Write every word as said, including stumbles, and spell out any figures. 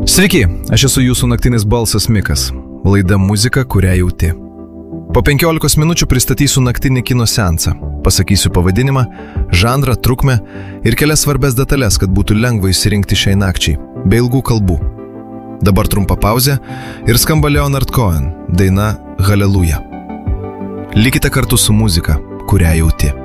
Sveiki, aš esu jūsų naktinis balsas Mikas. Laida muzika, kurią jauti. Po penkiolikos minučių pristatysiu naktinį kino seansą. Pasakysiu pavadinimą, žanrą, trukmę ir kelias svarbes detalės, kad būtų lengva išsirinkti šiai nakčiai, be ilgų kalbų. Dabar trumpa pauzė ir skamba Leonard Cohen, daina Hallelujah. Likite kartu su muzika, kurią jauti.